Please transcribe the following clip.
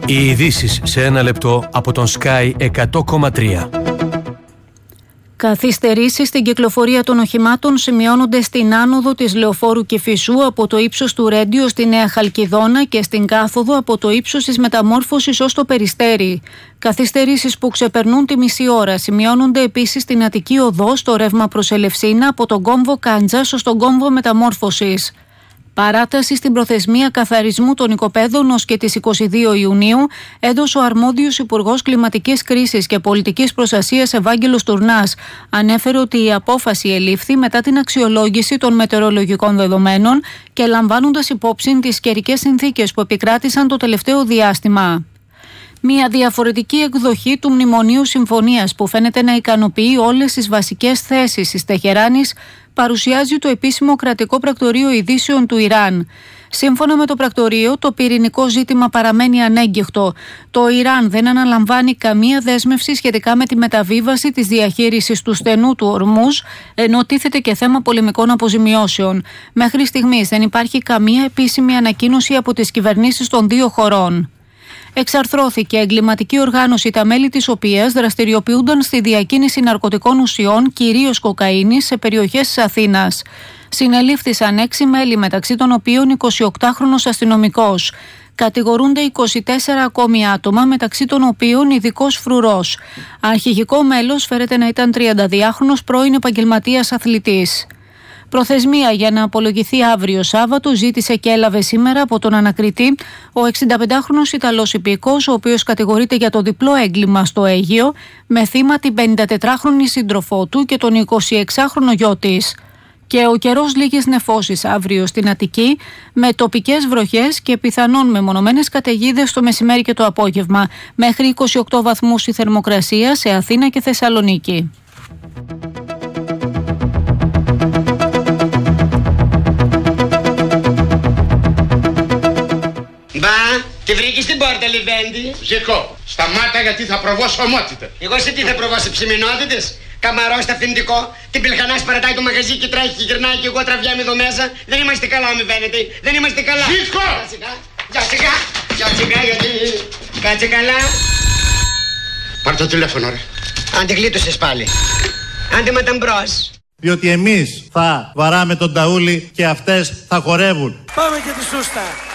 Οι ειδήσεις σε ένα λεπτό από τον Sky 100,3. Καθυστερήσεις στην κυκλοφορία των οχημάτων σημειώνονται στην άνοδο της Λεωφόρου Κηφισού από το ύψος του Ρέντιο στη Νέα Χαλκιδόνα και στην κάθοδο από το ύψος της Μεταμόρφωσης ως το Περιστέρι. Καθυστερήσεις που ξεπερνούν τη μισή ώρα σημειώνονται επίσης στην Αττική Οδό στο ρεύμα προς Ελευσίνα από τον κόμβο Κάντζας ως τον κόμβο Μεταμόρφωσης. Παράταση στην προθεσμία καθαρισμού των οικοπαίδων ως και τις 22 Ιουνίου έδωσε ο αρμόδιος Υπουργός Κλιματικής Κρίσης και Πολιτικής Προστασίας Ευάγγελος Τουρνάς. Ανέφερε ότι η απόφαση ελήφθη μετά την αξιολόγηση των μετεωρολογικών δεδομένων και λαμβάνοντας υπόψη τις καιρικές συνθήκες που επικράτησαν το τελευταίο διάστημα. Μια διαφορετική εκδοχή του Μνημονίου Συμφωνίας που φαίνεται να ικανοποιεί όλες τις βασικές θέσεις της Τεχεράνης παρουσιάζει το επίσημο κρατικό πρακτορείο ειδήσεων του Ιράν. Σύμφωνα με το πρακτορείο, το πυρηνικό ζήτημα παραμένει ανέγκυχτο. Το Ιράν δεν αναλαμβάνει καμία δέσμευση σχετικά με τη μεταβίβαση της διαχείρισης του στενού του Ορμούζ, ενώ τίθεται και θέμα πολεμικών αποζημιώσεων. Μέχρι στιγμής δεν υπάρχει καμία επίσημη ανακοίνωση από τις κυβερνήσεις των δύο χωρών. Εξαρθρώθηκε εγκληματική οργάνωση τα μέλη της οποίας δραστηριοποιούνταν στη διακίνηση ναρκωτικών ουσιών, κυρίως κοκαίνης, σε περιοχές της Αθήνας. Συνελήφθησαν 6 μέλη, μεταξύ των οποίων 28χρονος αστυνομικός. Κατηγορούνται 24 ακόμη άτομα, μεταξύ των οποίων ειδικός φρουρός. Αρχηγικό μέλος φέρεται να ήταν 32χρονος πρώην επαγγελματίας αθλητής. Προθεσμία για να απολογηθεί αύριο Σάββατο ζήτησε και έλαβε σήμερα από τον ανακριτή ο 65χρονος Ιταλός υπηκός, ο οποίος κατηγορείται για το διπλό έγκλημα στο Αίγυο, με θύμα την 54χρονη σύντροφό του και τον 26χρονο γιο της. Και ο καιρός λίγης νεφώσεις αύριο στην Αττική, με τοπικές βροχές και πιθανόν μεμονωμένες καταιγίδες το μεσημέρι και το απόγευμα. Μέχρι 28 βαθμούς η θερμοκρασία σε Αθήνα και Θεσσαλονίκη. Μπα, τη βρήκες στην πόρτα, Λιβέντη. Ζήκω, σταμάτα γιατί θα προβώ σε ομότητες. Εγώ σε τι θα προβώ, σε ψημινότητες? Καμαρό στα αφεντικό, την πιλχανά παρατάει το μαγαζί και τρέχει και γυρνάει και εγώ τραβιάμαι εδώ μέσα. Δεν είμαστε καλά, μη φαίνεται. Δεν είμαστε καλά. Ζήκω! Για σιγά, γιατί... Κάτσε καλά. Πάρ' το τηλέφωνο, ρε. Αν τη γλίτωσες πάλι. Άντε με τα μπρος. Διότι εμείς θα βαράμε τον ταούλι και αυτές θα χορεύουν. Πάμε και τη σούστα.